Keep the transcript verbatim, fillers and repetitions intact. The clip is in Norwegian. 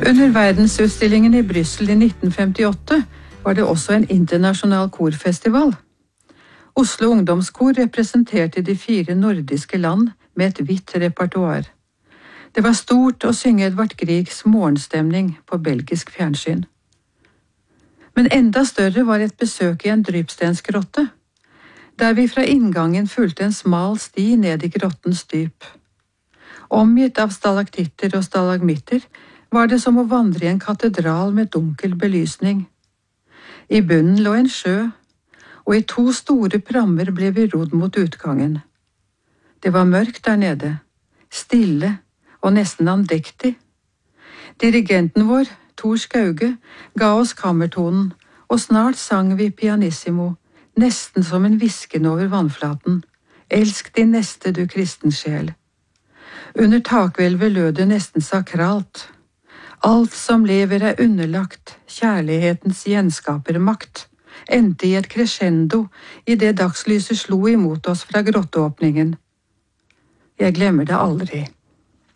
Under verdensutstillingen i Bryssel i nitten femtiåtte var det også en internasjonal korfestival. Oslo Ungdomskor representerte de fire nordiske land med et vidt repertoar. Det var stort å synge Edvard Griegs morgenstemning på belgisk fjernsyn. Men enda større var et besøk i en drypstensgrotte, der vi fra inngangen fulgte en smal sti ned i grottens dyp. Omgitt av stalaktitter og stalagmitter var det som å vandre i en katedral med dunkel belysning. I bunnen lå en sjø, og i to store prammer ble vi rodd mot utgangen. Det var mørkt der nede, stille og nesten andektig. Dirigenten vår, Tor Skauge, ga oss kammertonen, og snart sang vi pianissimo, nesten som en hvisken over vannflaten. Elsk din neste, du kristen sjel. Under takhvelvet lød det nesten sakralt. Alt som lever er underlagt kjærlighetens gjenskapermakt, endte i et crescendo i det dagslyset slo imot oss fra grotteåpningen. Jeg glemmer det aldri.